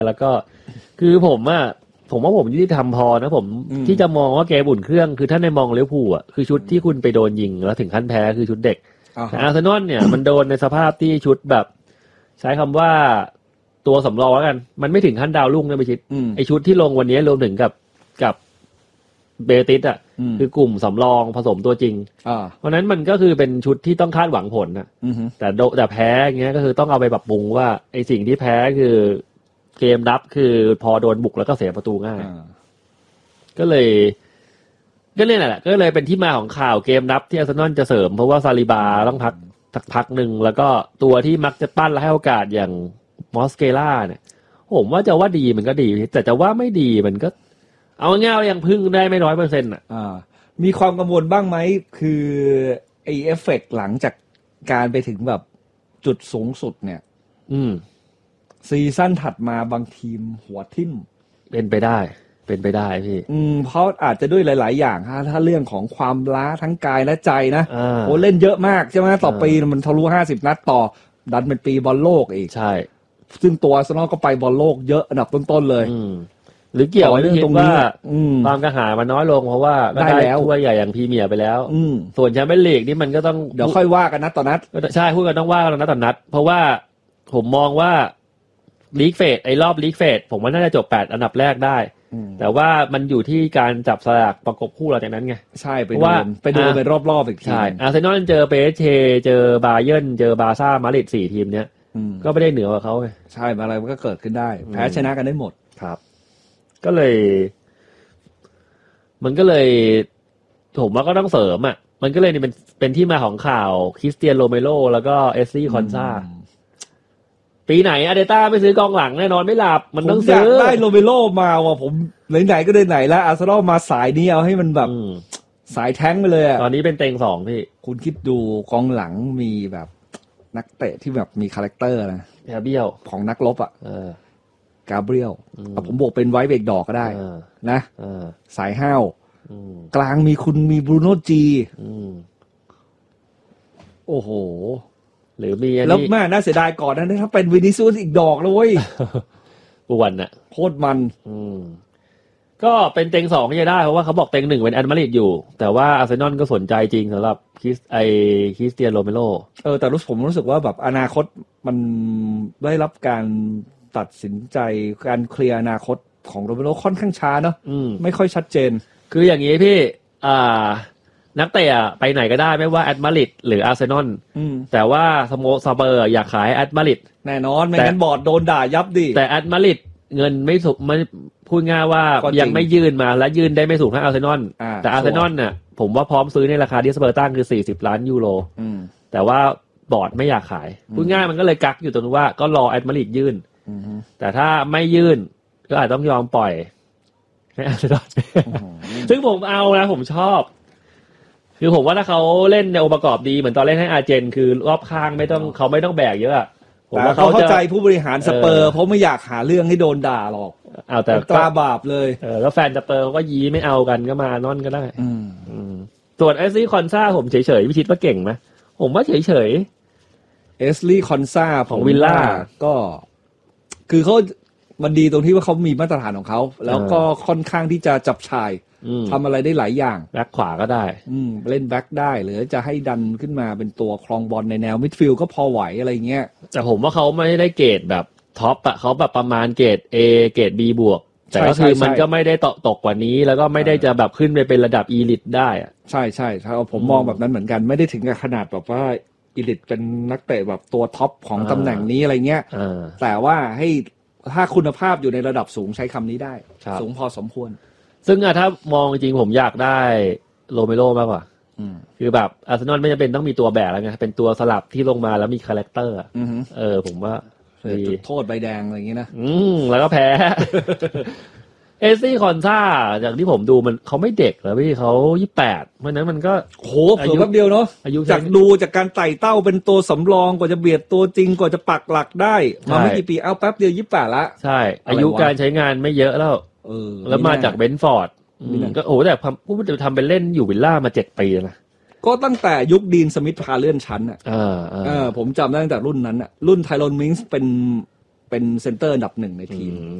แล้วก็คือผมว่าผมยุติธรรมพอนะผมที่จะมองว่าเกมอุ่นเครื่องคือถ้าในมองลิเวอร์พูลอ่ะคือชุดที่คุณไปโดนยิงแล้วถึงขั้นแพ้คือชุดเด็กแต่อาร์เซนอลเนี่ยมันโดนในสภาพที่ชุดแบบใช้คำว่าตัวสำรองแล้วกันมันไม่ถึงขั้นดาวรุ่งนะไปชิดไอชุดที่ลงวันนี้รวมถึงกับเบติสอ่ะคือกลุ่มสำรองผสมตัวจริงเพราะนั้นมันก็คือเป็นชุดที่ต้องคาดหวังผลนะแต่แพ้อย่างเงี้ยก็คือต้องเอาไปปรับปรุงว่าไอสิ่งที่แพ้คือเกมรับคือพอโดนบุกแล้วก็เสียประตูง่ายก็เนี่ยแหละก็เลยเป็นที่มาของข่าวเกมรับที่อาร์เซนอลจะเสริมเพราะว่าซาลิบาต้องพักนึงแล้วก็ตัวที่มักจะปั้นและให้โอกาสอย่างมอสเกล่าเนี่ยผมว่าจะว่าดีมันก็ดีแต่จะว่าไม่ดีมันก็เอาง่ายๆยังพึ่งได้ไม่ 100% อ่ะมีความกังวลบ้างไหมคือไอเอฟเฟกต์หลังจากการไปถึงแบบจุดสูงสุดเนี่ยซีซั่นถัดมาบางทีมหัวทิ่มเป็นไปได้พี่เพราะอาจจะด้วยหลายๆอย่างถ้าเรื่องของความล้าทั้งกายและใจนะโอ้เล่นเยอะมากใช่ไหมต่อปีมันทะลุ50นัดต่อดันเป็นปีบอลโลกอีกใช่ซึ่งตัวอาร์เซนอลก็ไปบอลโลกเยอะอันดับต้นๆเลยหรือเกี่ยวกับเรื่องตรงนี้ความกระหายมันน้อยลงเพราะว่าได้ถ้วยใหญ่อย่างพรีเมียร์ไปแล้วส่วนแชมเปี้ยนลีกนี่มันก็ต้องเดี๋ยวค่อยว่ากันนัดต่อนัดใช่พูดกันต้องว่ากันนัดต่อนัดเพราะว่าผมมองว่าลีกเฟสรอบลีกเฟสผมว่าน่าจะจบ8อันดับแรกได้แต่ว่ามันอยู่ที่การจับสลากประกบคู่หลังจากนั้นไงใช่ไปดูเป็นรอบๆอีกทีใช่อาร์เซนอลเจอเปเชเจอบาเยิร์นเจอบาร์ซ่ามาดริด4ทีมเนี้ยก็ไม่ได้เหนือกว่าเขาใช่อะไรมันก็เกิดขึ้นได้แพ้ชนะกันได้หมดครับก็เลยผมว่าก็ต้องเสริมอ่ะมันก็เลยเป็นที่มาของข่าวคริสเตียนโรเมโรแล้วก็เอสซี่คอนซาปีไหนอาร์เตต้าไม่ซื้อกองหลังแน่นอนไม่หลับมันต้องซื้อได้โรเมโรมาว่ะผมไหนๆก็ได้ไหนแล้วอาร์เซนอลมาสายนี้เอาให้มันแบบสายแท้งไปเลยอ่ะตอนนี้เป็นเต็ง2พี่คุณคิดดูกองหลังมีแบบนักเตะที่แบบมีคาแรคเตอร์นะเบี้ยวของนักรบอ่ะกาเบรียลผมบอกเป็นไว้เบรกดอกก็ได้นะสายห้าวกลางมีบรูโน่จีโอ้โหหรือมีแล้วแม่น่าเสียดายก่อนนะถ้าเป็นวินิซิอุสอีกดอกเลยปวนน่ะโคตรมันก็เป็นเต็ง2ก็จะได้เพราะว่าเขาบอกเต็ง1เป็นแอตมาดริดอยู่แต่ว่าอาร์เซนอลก็สนใจจริงสำหรับคริสเตียนโรเมโรแต่ผมรู้สึกว่าแบบอนาคตมันได้รับการตัดสินใจการเคลียร์อนาคตของโรเมโรค่อนข้างช้าเนาะไม่ค่อยชัดเจนคืออย่างนี้พี่นักเตะไปไหนก็ได้ไม่ว่าแอตมาดริดหรืออาร์เซนอลแต่ว่าสเปอร์อยากขายแอตมาดริดแน่นอนไม่งั้นบอร์ดโดนด่ายับดิแต่แอตมาดริดเงินไม่สูงไม่พูดง่ายว่ายังไม่ยื่นมาและยื่นได้ไม่สูงเท่าอาร์เซนอลแต่อาร์เซนอลเนี่ยผมว่าพร้อมซื้อในราคาที่สเปอร์ตั้งคือ40 ล้านยูโรแต่ว่าบอร์ดไม่อยากขายพูดง่ายมันก็เลยกักอยู่ตรงที่ว่าก็รอแอตมาดริดยื่นแต่ถ้าไม่ยื่นก็อาจต้องยอมปล่อยให้อาร์เซนอลซึ่งผมเอานะผมชอบคือผมว่าถ้าเขาเล่นในองค์ประกอบดีเหมือนตอนเล่นให้อาร์เจนคือรอบข้างเขาไม่ต้องแบกเยอะผมว่าเขาเข้าใจผู้บริหารสเปอร์เพราะไม่อยากหาเรื่องให้โดนด่าหรอกแต่ตาบาปเลยแล้วแฟนสเปอร์ก็ยี้ไม่เอากันก็มานอนก็ได้ส่วนเอสลี่คอนซ่าผมเฉยๆวิชิตว่าเก่งไหมผมว่าเฉยๆเอสลี่คอนซ่าของวิลล่าก็คือเขามันดีตรงที่ว่าเขามีมาตรฐานของเขาแล้วก็ค่อนข้างที่จะจับชายทำอะไรได้หลายอย่างแบ็คขวาก็ได้เล่นแบ็คได้หรือจะให้ดันขึ้นมาเป็นตัวครองบอลในแนวมิดฟิลด์ก็พอไหวอะไรเงี้ยแต่ผมว่าเขาไม่ได้เกรดแบบท็อปอะเขาแบบประมาณเกรด A เกรด B บวกแต่ก็คือมันก็ไม่ได้ตกกว่านี้แล้วก็ไม่ได้จะแบบขึ้นไปเป็นระดับอีลิทได้อะใช่ๆถ้าผมมองแบบนั้นเหมือนกันไม่ได้ถึงกับขนาดแบบว่าอีลิทเป็นนักเตะแบบตัวท็อปของตำแหน่งนี้อะไรเงี้ยแต่ว่าให้ถ้าคุณภาพอยู่ในระดับสูงใช้คำนี้ได้สูงพอสมควรซึ่งถ้ามองจริงผมอยากได้โรเมโรมากกว่าคือแบบอาร์เซนอลไม่จำเป็นต้องมีตัวแบกแล้วไงเป็นตัวสลับที่ลงมาแล้วมีคาแรคเตอร์ผมว่าจุดโทษใบแดงอะไรอย่างงี้นะแล้วก็แพ้ เอซี่คอนซ่าจากที่ผมดูมันเขาไม่เด็กแล้วพี่เขา28เพราะนั้นมันก็โหเผื่อแป๊บเดียวเนาะจากดูจากการไต่เต้าเป็นตัวสำรองกว่าจะเบียดตัวจริงกว่าจะปักหลักได้มาไม่กี่ปีเอาแป๊บเดียว28ละใช่อายุการใช้งานไม่เยอะแล้วแล้วมาจากเบนฟอร์ดก็โอ้แต่ผู้จะทำเป็นเล่นอยู่วิลล่ามา7 ปีนะก็ตั้งแต่ยุคดีนสมิธพาเลื่อนชั้นผมจำได้ตั้งแต่รุ่นนั้นรุ่นไทรอนมิงส์เป็นเป็นเซนเตอร์อันดับหนึ่งในทีม